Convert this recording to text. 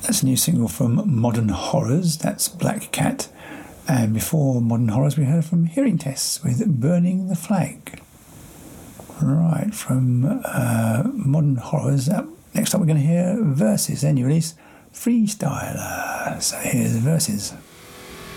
That's a new single from Modern Horrors. That's Black Cat. And before Modern Horrors, we heard from Hearing Tests with Burning the Flag. Right, from Modern Horrors. Next up, we're going to hear Verses. Their new release, Freestyler. So here's Verses.